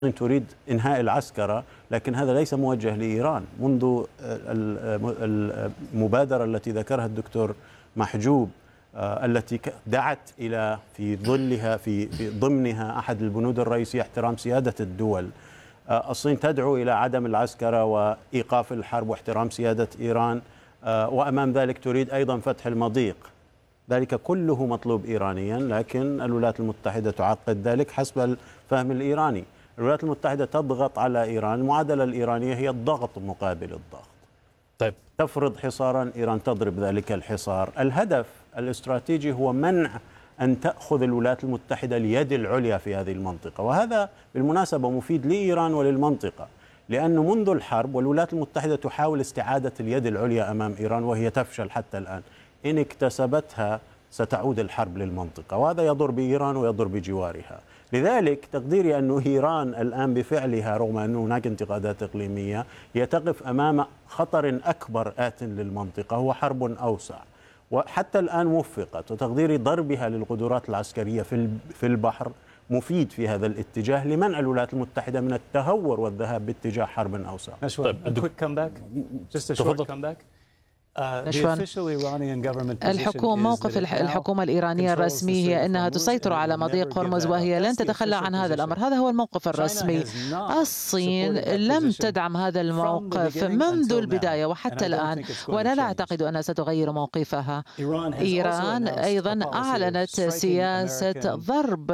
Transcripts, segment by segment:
تريد إنهاء العسكرة، لكن هذا ليس موجه لإيران. منذ المبادرة التي ذكرها الدكتور محجوب، التي دعت إلى في ظلها في ضمنها أحد البنود الرئيسية احترام سيادة الدول. الصين تدعو إلى عدم العسكرة وإيقاف الحرب واحترام سيادة إيران، وأمام ذلك تريد أيضا فتح المضيق. ذلك كله مطلوب إيرانيا، لكن الولايات المتحدة تعقد ذلك حسب الفهم الإيراني. الولايات المتحدة تضغط على إيران، المعادلة الإيرانية هي الضغط مقابل الضغط. طيب، تفرض حصارا، إيران تضرب ذلك الحصار. الهدف الاستراتيجي هو منع أن تأخذ الولايات المتحدة اليد العليا في هذه المنطقة، وهذا بالمناسبة مفيد لإيران وللمنطقة، لأنه منذ الحرب والولايات المتحدة تحاول استعادة اليد العليا أمام إيران وهي تفشل حتى الآن. إن اكتسبتها ستعود الحرب للمنطقة، وهذا يضر بإيران ويضر بجوارها. لذلك تقديري أن إيران الآن بفعلها، رغم أن هناك انتقادات إقليمية، هي تقف أمام خطر أكبر آت للمنطقة، هو حرب أوسع، وحتى الآن وفقت. وتقديري ضربها للقدرات العسكرية في البحر مفيد في هذا الاتجاه لمنع الولايات المتحدة من التهور والذهاب باتجاه حرب أوسع. موقف الحكومة الإيرانية الرسمي هي أنها تسيطر على مضيق هرمز، وهي لن تتخلى عن هذا الأمر. هذا هو الموقف الرسمي. الصين لم تدعم هذا الموقف منذ البداية وحتى الآن، وأنا لا أعتقد أنها ستغير موقفها. إيران أيضا أعلنت سياسة ضرب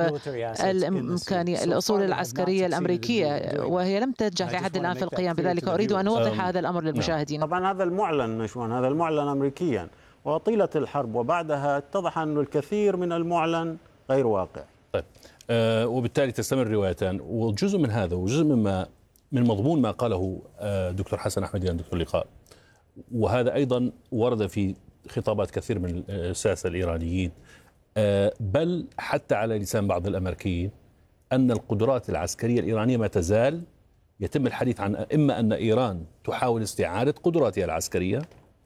الأصول العسكرية الأمريكية، وهي لم تنجح لحد الآن في القيام بذلك. أريد أن أوضح هذا الأمر للمشاهدين. طبعا هذا المعلن نشوان، هذا المعلن أمريكيا، وطيلة الحرب وبعدها اتضح أن الكثير من المعلن غير واقع. طيب، وبالتالي تستمر الروايتان، وجزء من هذا وجزء من مضمون ما قاله دكتور حسن أحمديان دكتور لقاء، وهذا أيضا ورد في خطابات كثير من الساسة الإيرانيين، بل حتى على لسان بعض الأمريكيين، أن القدرات العسكرية الإيرانية ما تزال يتم الحديث عن إما أن إيران تحاول استعادة قدراتها العسكرية،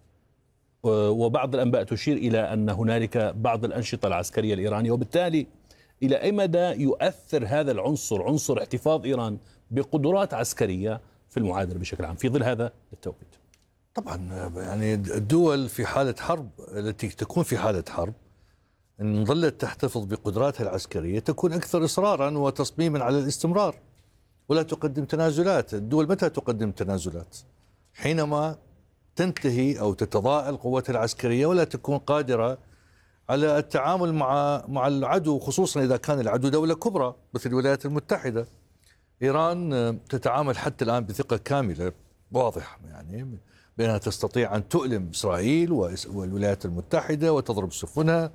وبعض الأنباء تشير إلى أن هنالك بعض الأنشطة العسكرية الإيرانية، وبالتالي إلى أي مدى يؤثر هذا عنصر احتفاظ إيران بقدرات عسكرية في المعادلة بشكل عام في ظل هذا التوقيت؟ طبعا يعني الدول في حالة حرب، التي تكون في حالة حرب إن ظلت تحتفظ بقدراتها العسكرية تكون أكثر إصرارا وتصميما على الاستمرار، ولا تقدم تنازلات. الدول متى تقدم تنازلات؟ حينما تنتهي أو تتضاءل قوتها العسكرية ولا تكون قادرة على التعامل مع العدو، خصوصا إذا كان العدو دولة كبرى مثل الولايات المتحدة. إيران تتعامل حتى الآن بثقة كاملة واضحة، يعني بأنها تستطيع أن تؤلم إسرائيل والولايات المتحدة وتضرب سفنها،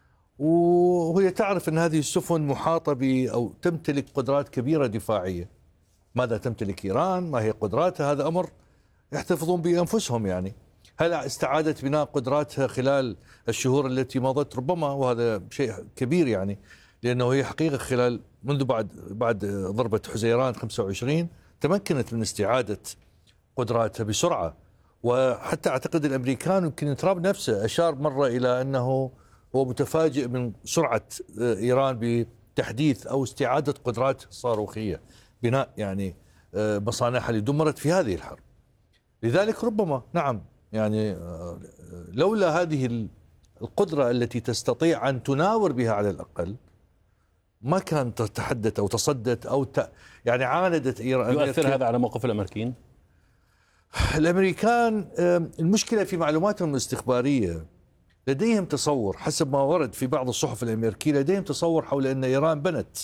وهي تعرف أن هذه السفن محاطة أو تمتلك قدرات كبيرة دفاعية. ماذا تمتلك إيران؟ ما هي قدراتها؟ هذا أمر يحتفظون بأنفسهم. يعني هل استعادت بناء قدراتها خلال الشهور التي مضت؟ ربما، وهذا شيء كبير، يعني لأنه هي حقيقة خلال منذ بعد ضربة حزيران 25 تمكنت من استعادة قدراتها بسرعة. وحتى أعتقد الأمريكان يمكن ترامب نفسه أشار مرة إلى أنه هو متفاجئ من سرعة إيران بتحديث أو استعادة قدرات صاروخية، بناء يعني مصانعها اللي دمرت في هذه الحرب. لذلك ربما نعم، يعني لولا هذه القدرة التي تستطيع أن تناور بها على الأقل ما كانت تحدث أو تصدت أو يعني عاندت إيران. يؤثر هذا على موقف الأمريكيين؟ الأمريكان المشكلة في معلوماتهم الاستخبارية، لديهم تصور حسب ما ورد في بعض الصحف الأمريكية، لديهم تصور حول أن إيران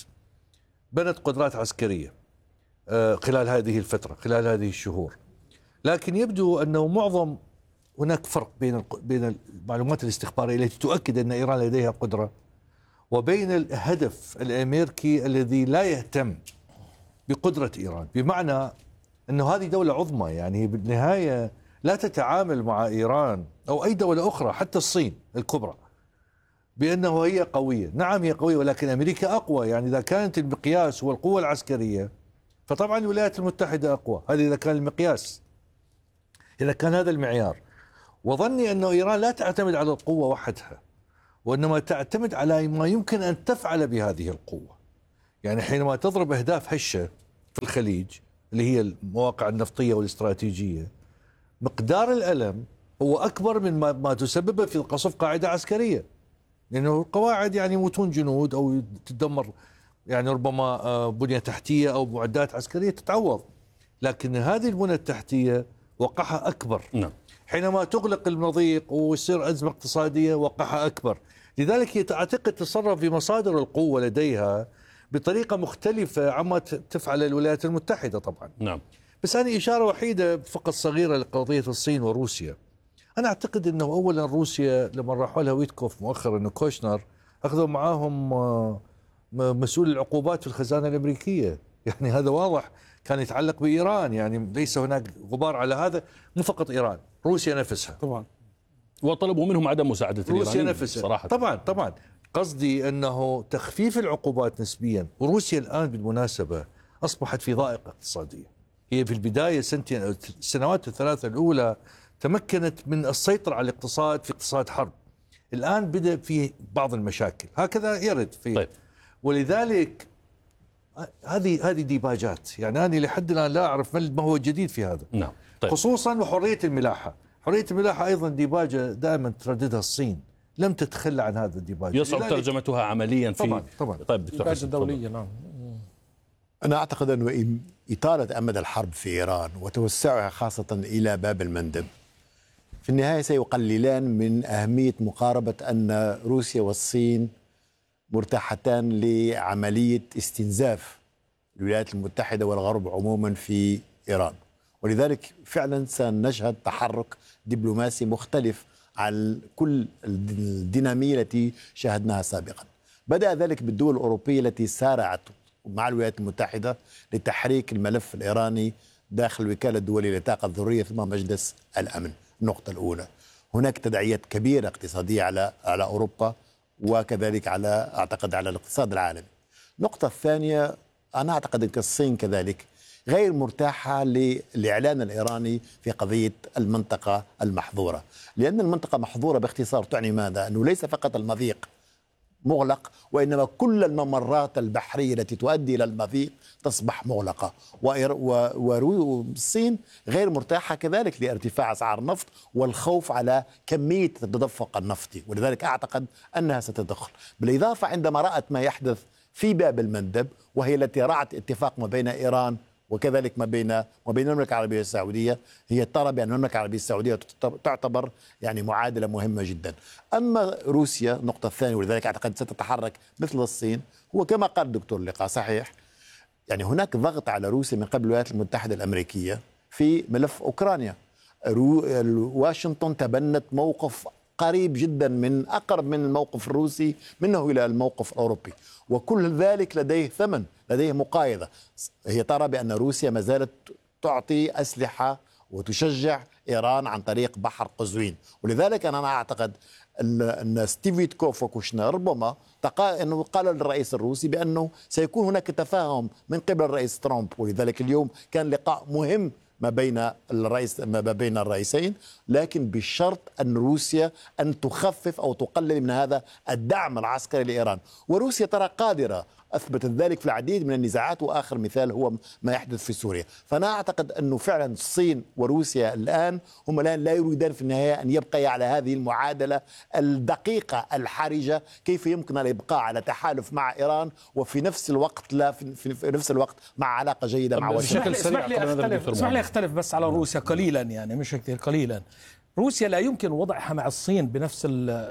بنت قدرات عسكرية خلال هذه الفترة، خلال هذه الشهور. لكن يبدو أنه هناك فرق بين المعلومات الاستخبارية التي تؤكد أن إيران لديها قدرة، وبين الهدف الأمريكي الذي لا يهتم بقدرة إيران. بمعنى أنه هذه دولة عظمى، يعني بالنهاية لا تتعامل مع إيران أو أي دولة أخرى، حتى الصين الكبرى، بأنه هي قوية. نعم هي قوية، ولكن أمريكا أقوى. يعني إذا كانت المقياس هو القوة العسكرية، فطبعا الولايات المتحدة أقوى. هذا إذا كان المقياس، إذا كان هذا المعيار. وظني أن إيران لا تعتمد على القوة وحدها، وإنما تعتمد على ما يمكن أن تفعل بهذه القوة. يعني حينما تضرب أهداف هشة في الخليج اللي هي المواقع النفطية والاستراتيجية، مقدار الألم هو أكبر من ما تسببه في قصف قاعدة عسكرية، لأنه القواعد يعني يموتون جنود أو تدمر يعني ربما بنية تحتية أو معدات عسكرية تتعوض، لكن هذه البنية التحتية وقعها أكبر. نعم. حينما تغلق المضيق ويصير أزمة اقتصادية وقعها أكبر. لذلك هي تعتقد تتصرف في مصادر القوة لديها بطريقة مختلفة عما تفعل الولايات المتحدة طبعا. نعم. بس أنا إشارة وحيدة فقط صغيرة لقضية الصين وروسيا. أنا أعتقد أنه أولا روسيا لما راحوا لها ويتكوف مؤخرا أنه كوشنر أخذوا معاهم مسؤول العقوبات في الخزانة الأمريكية، يعني هذا واضح كان يتعلق بإيران، يعني ليس هناك غبار على هذا، مو فقط إيران، روسيا نفسها طبعا، وطلبوا منهم عدم مساعدة روسيا نفسها صراحة. طبعا قصدي أنه تخفيف العقوبات نسبيا. وروسيا الآن بالمناسبة أصبحت في ضائقة اقتصادية. هي في البداية السنوات الثلاثة الأولى تمكنت من السيطرة على الاقتصاد في اقتصاد حرب، الآن بدأ فيه بعض المشاكل، هكذا يرد فيه. طيب. ولذلك هذه ديباجات، يعني أنا لحد الآن لا أعرف ما هو الجديد في هذا. نعم. طيب. خصوصا وحرية الملاحة، حرية الملاحة أيضا ديباجة دائما ترددها الصين، لم تتخلى عن هذا الديباجة، يصعب ترجمتها عمليا في طبعا. طيب دكتور حسن الدولية. نعم. أنا أعتقد أن إطالة أمد الحرب في إيران وتوسعها خاصة إلى باب المندب في النهاية سيقللان من أهمية مقاربة أن روسيا والصين مرتاحتان لعملية استنزاف الولايات المتحدة والغرب عموما في إيران، ولذلك فعلا سنشهد تحرك دبلوماسي مختلف عن كل الدينامية التي شاهدناها سابقا. بدأ ذلك بالدول الأوروبية التي سارعت مع الولايات المتحدة لتحريك الملف الإيراني داخل الوكالة الدولية للطاقة الذرية ثم مجلس الأمن. النقطة الأولى، هناك تداعيات كبيرة اقتصادية على أوروبا وكذلك أعتقد على الاقتصاد العالمي. النقطة الثانية، أنا أعتقد أن الصين كذلك غير مرتاحة للإعلان الإيراني في قضية المنطقة المحظورة، لأن المنطقة محظورة باختصار تعني ماذا؟ أنه ليس فقط المضيق مغلق، وإنما كل الممرات البحرية التي تؤدي إلى المضيق تصبح مغلقة، والصين غير مرتاحة كذلك لارتفاع أسعار النفط والخوف على كمية التدفق النفطي، ولذلك أعتقد أنها ستدخل. بالإضافة عندما رأت ما يحدث في باب المندب، وهي التي رأت اتفاق ما بين إيران وكذلك ما بين المملكة العربية السعودية، هي ترى بأن المملكة العربية السعودية تعتبر يعني معادلة مهمة جدا. أما روسيا النقطة الثانية، ولذلك أعتقد ستتحرك مثل الصين، هو كما قال الدكتور لقاء صحيح، يعني هناك ضغط على روسيا من قبل الولايات المتحدة الأمريكية في ملف أوكرانيا. واشنطن تبنت موقف قريب جدا من أقرب من الموقف الروسي منه إلى الموقف الأوروبي، وكل ذلك لديه ثمن، لديه مقايضة. هي ترى بأن روسيا ما زالت تعطي أسلحة وتشجع إيران عن طريق بحر قزوين، ولذلك أنا أعتقد أن ستيف ويتكوف وكوشنر ربما أنه قال للرئيس الروسي بأنه سيكون هناك تفاهم من قبل الرئيس ترامب، ولذلك اليوم كان لقاء مهم ما بين الرئيسين، لكن بالشرط أن روسيا أن تخفف أو تقلل من هذا الدعم العسكري لإيران. وروسيا ترى قادرة، أثبتت ذلك في العديد من النزاعات، وآخر مثال هو ما يحدث في سوريا. فأنا أعتقد أنه فعلا الصين وروسيا الآن لا يريدان في النهاية أن يبقيا على هذه المعادلة الدقيقة الحرجة، كيف يمكن الإبقاء على تحالف مع إيران وفي نفس الوقت في نفس الوقت مع علاقة جيدة مع واشنطن. اسمح لي أختلف بس على روسيا قليلا، يعني مش كثير، قليلا. روسيا لا يمكن وضعها مع الصين بنفس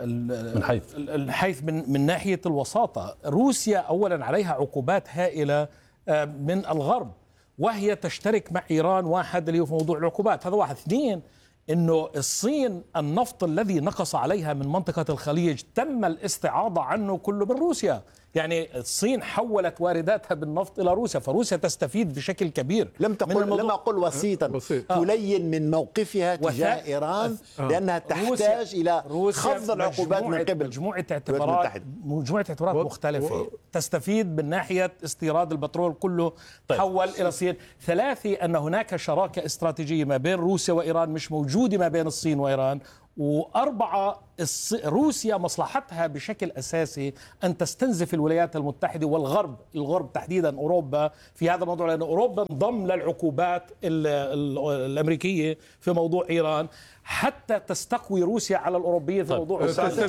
الحيث من ناحية الوساطة. روسيا أولا عليها عقوبات هائلة من الغرب، وهي تشترك مع إيران، واحد اللي هو في موضوع العقوبات، هذا واحد. اثنين، إنه الصين النفط الذي نقص عليها من منطقة الخليج تم الاستعاضة عنه كله من روسيا، يعني الصين حولت وارداتها بالنفط إلى روسيا، فروسيا تستفيد بشكل كبير. لم أقل وسيطا، تلين من موقفها تجاه إيران لأنها تحتاج إلى خفض العقوبات من قبل مجموعة اعتبارات مختلفة تستفيد من ناحية استيراد البترول كله تحول إلى الصين. ثلاثة، أن هناك شراكة استراتيجية ما بين روسيا وإيران مش موجودة ما بين الصين وإيران. وأربعة، روسيا مصلحتها بشكل أساسي أن تستنزف الولايات المتحدة والغرب تحديدا أوروبا في هذا الموضوع، لأن أوروبا انضم للعقوبات الأمريكية في موضوع إيران حتى تستقوي روسيا على الأوروبيين في موضوع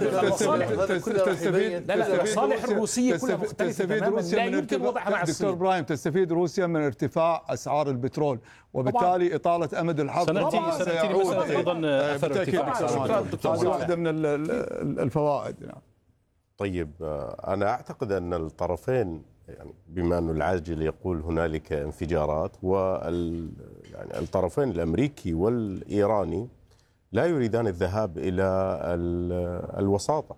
المصالح الروسية كلها مختلفة تماما، لا يمكن وضعها مع الصين. دكتور إبراهيم، تستفيد روسيا من ارتفاع أسعار البترول، وبالتالي إطالة أمد الحرب سيعود أيضا أثر ارتفاع. هذه واحدة من الفوائد. طيب، أنا أعتقد أن الطرفين، يعني بما أن العاجل يقول هنالك انفجارات، يعني الطرفين الأمريكي والإيراني لا يريدان الذهاب إلى الوساطة،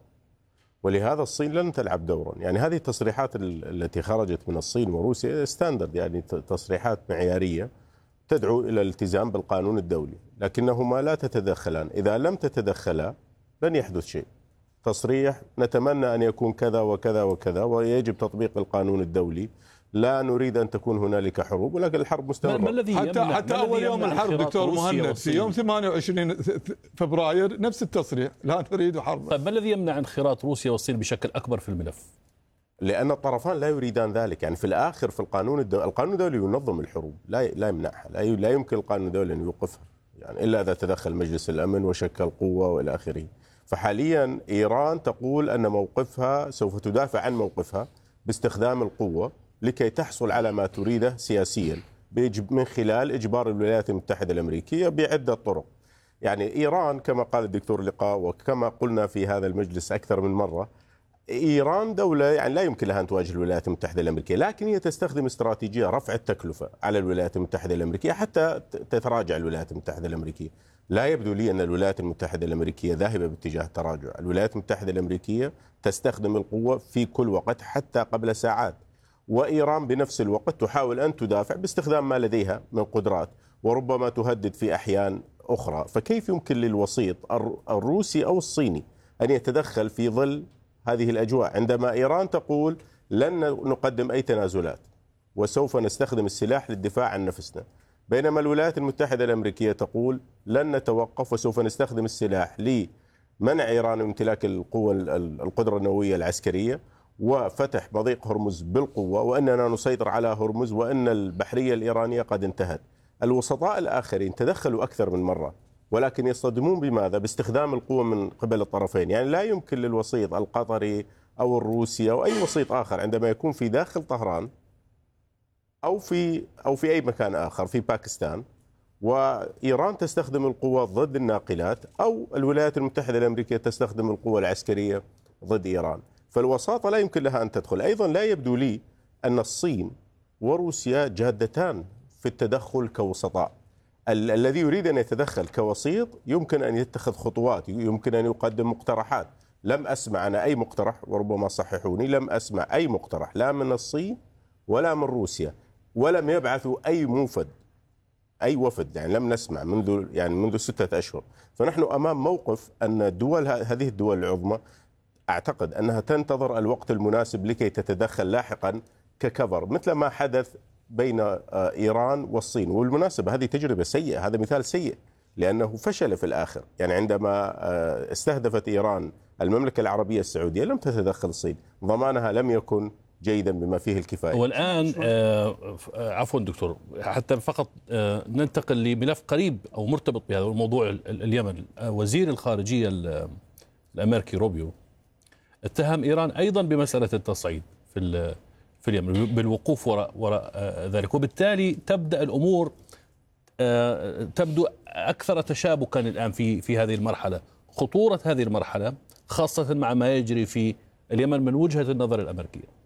ولهذا الصين لن تلعب دورا. يعني هذه التصريحات التي خرجت من الصين وروسيا ستاندرد، يعني تصريحات معيارية تدعو إلى الالتزام بالقانون الدولي، لكنهما لا تتدخلان. إذا لم تتدخلا لن يحدث شيء. تصريح نتمنى أن يكون كذا وكذا وكذا ويجب تطبيق القانون الدولي، لا نريد أن تكون هنالك حروب، ولكن الحرب مستمرة. حتى أول يوم الحرب دكتور مهند في يوم 28 فبراير نفس التصريح، لا نريد حرب. طيب، ما الذي يمنع انخراط روسيا والصين بشكل أكبر في الملف؟ لأن الطرفان لا يريدان ذلك. يعني في الآخر في القانون الدولي ينظم الحروب، لا يمنعها، لا يمكن القانون الدولي أن يوقفها، يعني إلا إذا تدخل مجلس الأمن وشكل قوة وإلى آخره. فحاليا إيران تقول أن موقفها سوف تدافع عن موقفها باستخدام القوة لكي تحصل على ما تريده سياسيا من خلال إجبار الولايات المتحدة الأمريكية بعدة طرق. يعني إيران كما قال الدكتور لقاء وكما قلنا في هذا المجلس أكثر من مرة، إيران دولة يعني لا يمكن لها أن تواجه الولايات المتحدة الأمريكية، لكن هي تستخدم استراتيجية رفع التكلفة على الولايات المتحدة الأمريكية حتى تتراجع الولايات المتحدة الأمريكية. لا يبدو لي أن الولايات المتحدة الأمريكية ذاهبة باتجاه التراجع. الولايات المتحدة الأمريكية تستخدم القوة في كل وقت حتى قبل ساعات، وإيران بنفس الوقت تحاول أن تدافع باستخدام ما لديها من قدرات، وربما تهدد في أحيان أخرى. فكيف يمكن للوسيط الروسي أو الصيني أن يتدخل في ظل هذه الأجواء عندما إيران تقول لن نقدم أي تنازلات وسوف نستخدم السلاح للدفاع عن نفسنا، بينما الولايات المتحدة الأمريكية تقول لن نتوقف وسوف نستخدم السلاح لمنع إيران من امتلاك القدرة النووية العسكرية وفتح مضيق هرمز بالقوة، وأننا نسيطر على هرمز، وأن البحرية الإيرانية قد انتهت. الوسطاء الآخرين تدخلوا أكثر من مرة، ولكن يصطدمون بماذا؟ باستخدام القوة من قبل الطرفين. يعني لا يمكن للوسيط القطري أو الروسي أو أي وسيط آخر عندما يكون في داخل طهران أو في أي مكان آخر في باكستان وإيران تستخدم القوة ضد الناقلات، أو الولايات المتحدة الأمريكية تستخدم القوة العسكرية ضد إيران. فالوساطة لا يمكن لها أن تدخل. أيضا لا يبدو لي أن الصين وروسيا جادتان في التدخل كوسطاء. الذي يريد أن يتدخل كوسيط يمكن أن يتخذ خطوات، يمكن أن يقدم مقترحات. لم أسمع أنا أي مقترح، وربما صححوني، لم أسمع أي مقترح لا من الصين ولا من روسيا، ولم يبعثوا أي وفد، يعني لم نسمع منذ 6 أشهر. فنحن أمام موقف أن هذه الدول العظمى أعتقد أنها تنتظر الوقت المناسب لكي تتدخل لاحقا ككفر، مثل ما حدث بين إيران والصين. والمناسبة هذه تجربة سيئة، هذا مثال سيء، لأنه فشل في الآخر. يعني عندما استهدفت إيران المملكة العربية السعودية لم تتدخل الصين، ضمانها لم يكن جيدا بما فيه الكفاية. والآن عفوا دكتور، حتى فقط ننتقل لملف قريب أو مرتبط بهذا الموضوع، اليمن. وزير الخارجية الأمريكي روبيو اتهم إيران أيضا بمسألة التصعيد في اليمن بالوقوف وراء ذلك، وبالتالي تبدأ الأمور تبدو أكثر تشابكا الآن في هذه المرحلة. خطورة هذه المرحلة خاصة مع ما يجري في اليمن من وجهة النظر الأمريكية.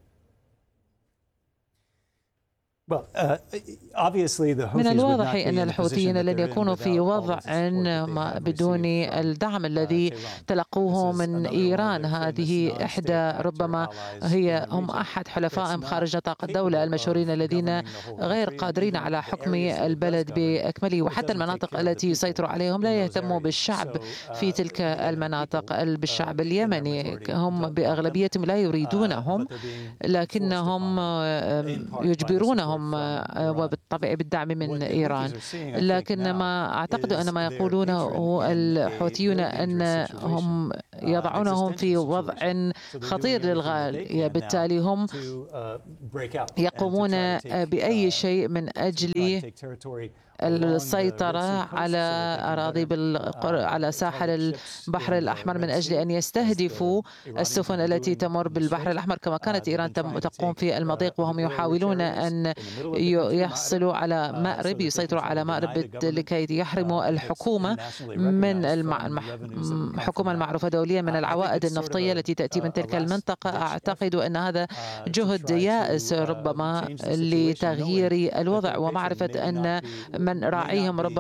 من الواضح أن الحوثيين لن يكونوا في وضع بدون الدعم الذي تلقوه من إيران. هذه إحدى ربما هم أحد حلفائهم خارج نطاق الدولة المشهورين الذين غير قادرين على حكم البلد بأكمله، وحتى المناطق التي يسيطروا عليهم لا يهتموا بالشعب في تلك المناطق، بالشعب اليمني. هم بأغلبيتهم لا يريدونهم، لكنهم يجبرونهم وبالطبع بالدعم من إيران. لكن ما أعتقد أن ما يقولونه الحوثيون أنهم يضعونهم في وضع خطير للغاية. بالتالي هم يقومون بأي شيء من أجل السيطرة على أراضي على ساحل البحر الأحمر من أجل أن يستهدفوا السفن التي تمر بالبحر الأحمر، كما كانت إيران تقوم في المضيق، وهم يحاولون أن يحصلوا على مأرب، يسيطروا على مأرب لكي يحرموا الحكومة من الحكومة المعروفة دوليا من العوائد النفطية التي تأتي من تلك المنطقة. أعتقد أن هذا جهد يائس ربما لتغيير الوضع ومعرفة أن من راعيهم ربما